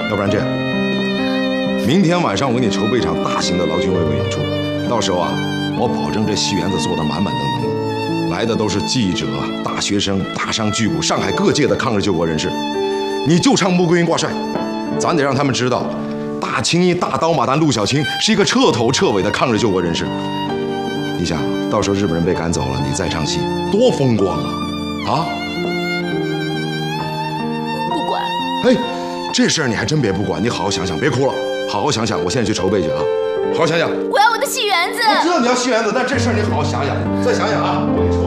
要不然这样，明天晚上我给你筹备一场大型的劳军慰问演出，到时候啊，我保证这戏园子坐得满满登登的，来的都是记者、大学生、大商巨贾，上海各界的抗日救国人士。你就唱穆桂英挂帅，咱得让他们知道，大青衣大刀马旦陆小青是一个彻头彻尾的抗日救国人士。你想，到时候日本人被赶走了，你再唱戏，多风光啊！啊？ 不管。 哎，这事儿你还真别不管，你好好想想，别哭了，好好想想。我现在去筹备去啊，好好想想。 我要我的戏园子。 我知道你要戏园子，但这事儿你好好想想，再想想啊，我给你筹。